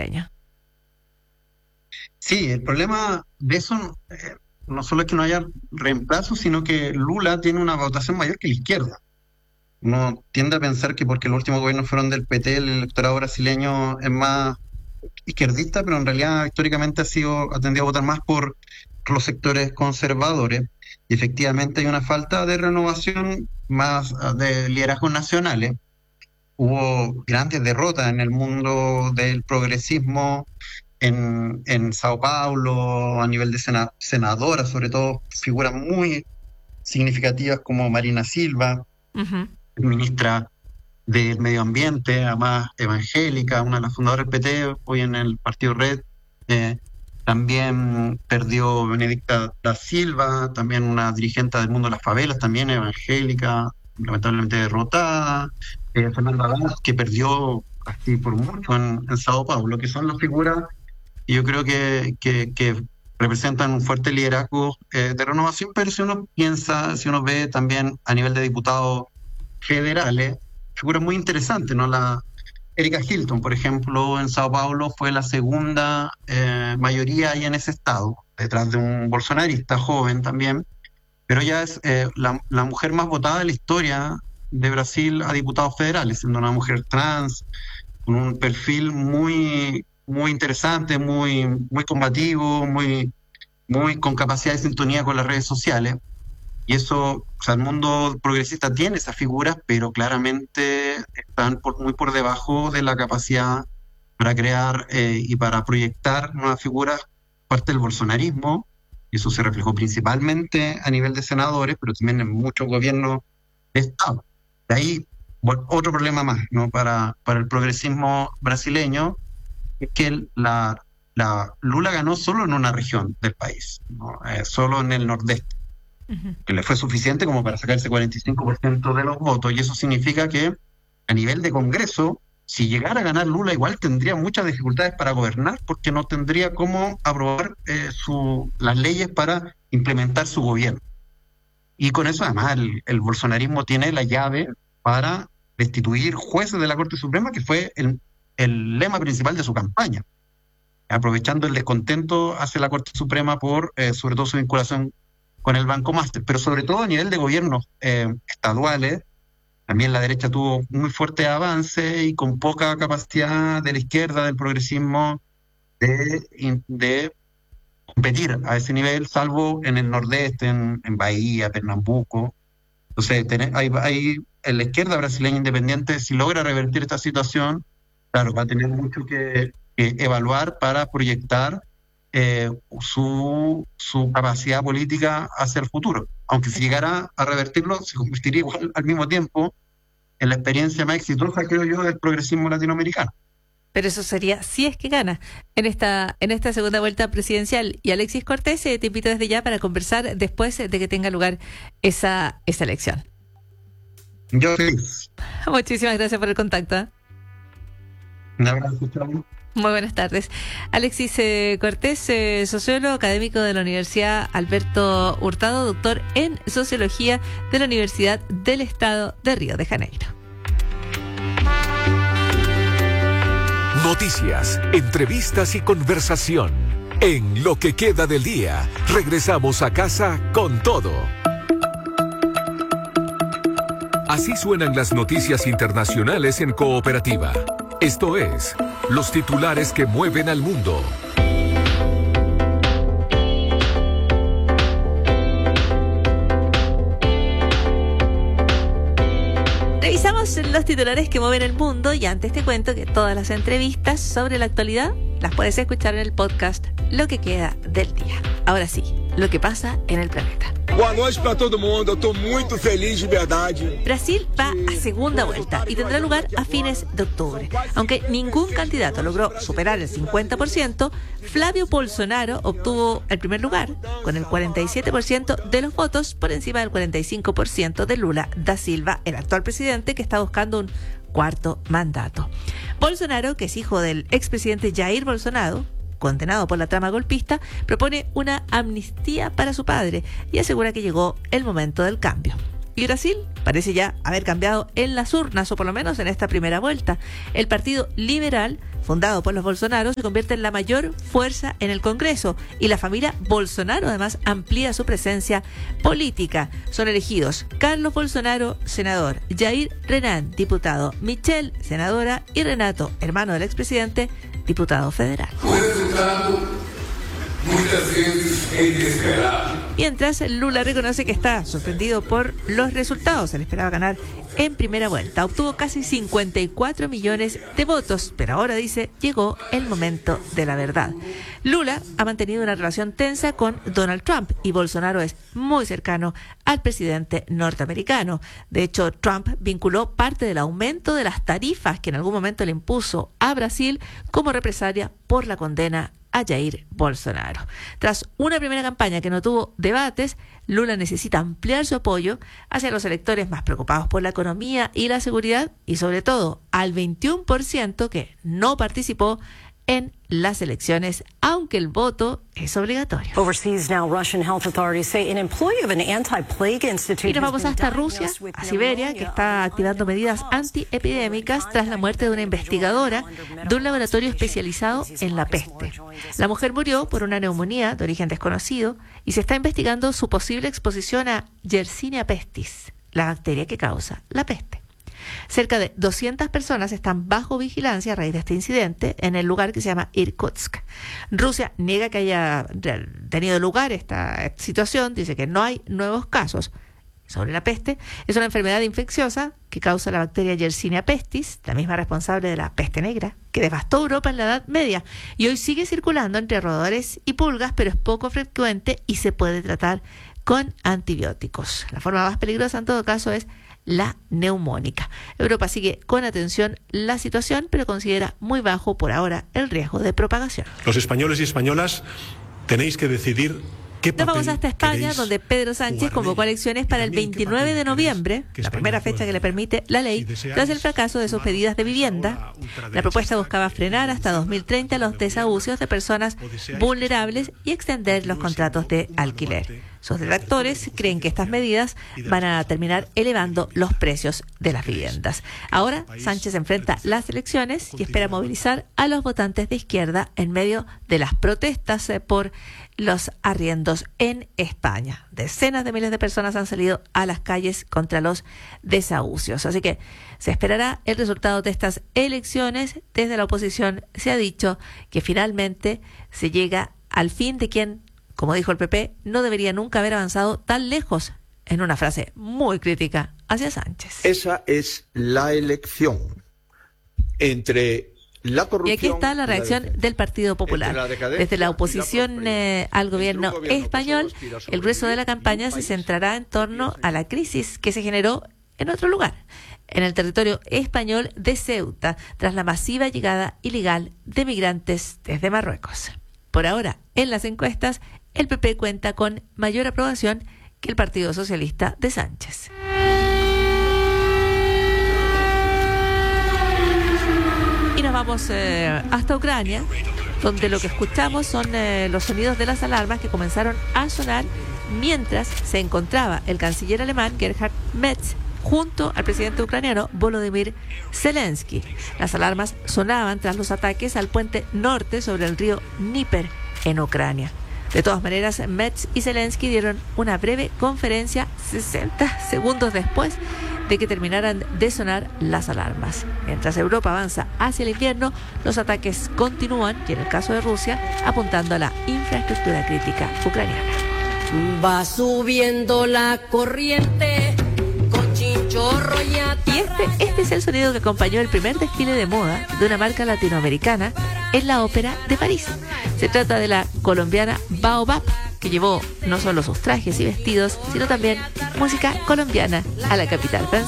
brasileño. Sí, el problema de eso no solo es que no haya reemplazo, sino que Lula tiene una votación mayor que la izquierda. Uno tiende a pensar que porque los últimos gobiernos fueron del PT, el electorado brasileño es más izquierdista, pero en realidad históricamente ha tendido a votar más por los sectores conservadores. Y efectivamente hay una falta de renovación más de liderazgos nacionales. Hubo grandes derrotas en el mundo del progresismo, en Sao Paulo, a nivel de senadoras, sobre todo figuras muy significativas como Marina Silva, Uh-huh. ministra del Medio Ambiente, además evangélica, una de las fundadoras del PT, hoy en el Partido Red. eh, También perdió Benedicta da Silva, también una dirigente del mundo de las favelas, también evangélica, lamentablemente derrotada. Fernanda Vaz, que perdió así por mucho en Sao Paulo, que son las figuras, y yo creo que representan un fuerte liderazgo de renovación, pero si uno piensa, si uno ve también a nivel de diputados federales, figuras muy interesantes, ¿no? La Erika Hilton, por ejemplo, en Sao Paulo fue la segunda mayoría ahí en ese estado, detrás de un bolsonarista joven también, pero ella es la mujer más votada de la historia de Brasil a diputados federales, siendo una mujer trans, con un perfil muy interesante, muy combativo, muy con capacidad de sintonía con las redes sociales. Y eso, o sea, el mundo progresista tiene esas figuras, pero claramente están muy por debajo de la capacidad para crear y para proyectar nuevas figuras, parte del bolsonarismo. Y eso se reflejó principalmente a nivel de senadores, pero también en muchos gobiernos de Estado. De ahí, otro problema más, ¿no? Para el progresismo brasileño, es que Lula ganó solo en una región del país, ¿no? Solo en el nordeste, Uh-huh. que le fue suficiente como para sacar ese 45% de los votos, y eso significa que a nivel de Congreso, si llegara a ganar Lula, igual tendría muchas dificultades para gobernar, porque no tendría cómo aprobar las leyes para implementar su gobierno. Y con eso además el bolsonarismo tiene la llave para destituir jueces de la Corte Suprema, que fue el lema principal de su campaña, aprovechando el descontento hacia la Corte Suprema por sobre todo su vinculación con el Banco Master, pero sobre todo a nivel de gobiernos estaduales. También la derecha tuvo muy fuerte avance y con poca capacidad de la izquierda, del progresismo, de competir a ese nivel, salvo en el nordeste, en Bahía, Pernambuco. Entonces, en la izquierda brasileña independiente, si logra revertir esta situación, claro, va a tener mucho que evaluar para proyectar su capacidad política hacia el futuro. Aunque si llegara a revertirlo, se convertiría igual al mismo tiempo en la experiencia más exitosa, creo yo, del progresismo latinoamericano. Pero eso sería si es que gana en esta segunda vuelta presidencial. Y Alexis Cortés, te invito desde ya para conversar después de que tenga lugar esa elección. Yo feliz. Muchísimas gracias por el contacto, ¿eh? Un abrazo, chao. Muy buenas tardes. Alexis Cortés, sociólogo académico de la Universidad Alberto Hurtado, doctor en Sociología de la Universidad del Estado de Río de Janeiro. Noticias, entrevistas y conversación. En Lo que queda del día, regresamos a casa con todo. Así suenan las noticias internacionales en Cooperativa. Esto es, los titulares que mueven al mundo. Revisamos los titulares que mueven el mundo y antes te cuento que todas las entrevistas sobre la actualidad las puedes escuchar en el podcast Lo que queda del día. Ahora sí, lo que pasa en el planeta. Boa noite para todo mundo, eu tô muito feliz de verdade. Brasil va a segunda vuelta y tendrá lugar a fines de octubre. Aunque ningún candidato logró superar el 50%, Flavio Bolsonaro obtuvo el primer lugar, con el 47% de los votos por encima del 45% de Lula da Silva, el actual presidente que está buscando un cuarto mandato. Bolsonaro, que es hijo del expresidente Jair Bolsonaro, condenado por la trama golpista, propone una amnistía para su padre y asegura que llegó el momento del cambio. Y Brasil parece ya haber cambiado en las urnas, o por lo menos en esta primera vuelta. El Partido Liberal, fundado por los Bolsonaro, se convierte en la mayor fuerza en el Congreso, y la familia Bolsonaro además amplía su presencia política. Son elegidos Carlos Bolsonaro, senador; Jair Renan, diputado; Michelle, senadora; y Renato, hermano del expresidente, diputado federal. Muchas veces inesperado. Mientras, Lula reconoce que está sorprendido por los resultados. Él esperaba ganar en primera vuelta. Obtuvo casi 54 millones de votos, pero ahora dice, llegó el momento de la verdad. Lula ha mantenido una relación tensa con Donald Trump, y Bolsonaro es muy cercano al presidente norteamericano. De hecho, Trump vinculó parte del aumento de las tarifas que en algún momento le impuso a Brasil como represalia por la condena a Jair Bolsonaro. Tras una primera campaña que no tuvo debates, Lula necesita ampliar su apoyo hacia los electores más preocupados por la economía y la seguridad, y sobre todo al 21% que no participó en las elecciones, aunque el voto es obligatorio. Overseas now, Russian health authorities say an employee of an anti-plague institute. Y nos vamos hasta Rusia, a Siberia, que está activando medidas antiepidémicas tras la muerte de una investigadora de un laboratorio especializado en la peste. La mujer murió por una neumonía de origen desconocido, y se está investigando su posible exposición a Yersinia pestis, la bacteria que causa la peste. Cerca de 200 personas están bajo vigilancia a raíz de este incidente en el lugar que se llama Irkutsk. Rusia niega que haya tenido lugar esta situación, dice que no hay nuevos casos. Sobre la peste, es una enfermedad infecciosa que causa la bacteria Yersinia pestis, la misma responsable de la peste negra, que devastó Europa en la Edad Media, y hoy sigue circulando entre roedores y pulgas, pero es poco frecuente y se puede tratar con antibióticos. La forma más peligrosa en todo caso es la neumónica. Europa sigue con atención la situación, pero considera muy bajo por ahora el riesgo de propagación. Los españoles y españolas tenéis que decidir qué papel. Nos vamos hasta España, donde Pedro Sánchez convocó elecciones para el 29 de noviembre, la primera fecha que le permite la ley, tras el fracaso de sus medidas de vivienda. La propuesta buscaba frenar hasta 2030 los desahucios de personas vulnerables y extender los contratos de alquiler. Sus detractores creen que estas medidas van a terminar elevando los precios de las viviendas. Ahora, Sánchez enfrenta las elecciones y espera movilizar a los votantes de izquierda en medio de las protestas por los arriendos en España. Decenas de miles de personas han salido a las calles contra los desahucios. Así que se esperará el resultado de estas elecciones. Desde la oposición se ha dicho que finalmente se llega al fin de quien, como dijo el PP, no debería nunca haber avanzado tan lejos, en una frase muy crítica hacia Sánchez. Esa es la elección entre la corrupción. Y aquí está la reacción del Partido Popular. Desde la oposición al gobierno español, el grueso de la campaña se centrará en torno a la crisis que se generó en otro lugar, en el territorio español de Ceuta, tras la masiva llegada ilegal de migrantes desde Marruecos. Por ahora, en las encuestas, el PP cuenta con mayor aprobación que el Partido Socialista de Sánchez. Y nos vamos hasta Ucrania, donde lo que escuchamos son los sonidos de las alarmas que comenzaron a sonar mientras se encontraba el canciller alemán Gerhard Metz junto al presidente ucraniano Volodymyr Zelensky. Las alarmas sonaban tras los ataques al puente norte sobre el río Dnieper en Ucrania. De todas maneras, Metz y Zelensky dieron una breve conferencia 60 segundos después de que terminaran de sonar las alarmas. Mientras Europa avanza hacia el invierno, los ataques continúan, y en el caso de Rusia, apuntando a la infraestructura crítica ucraniana. Va subiendo la corriente con chinchorro y este es el sonido que acompañó el primer desfile de moda de una marca latinoamericana en la Ópera de París. Se trata de la colombiana Baobab, que llevó no solo sus trajes y vestidos, sino también música colombiana a la capital francesa.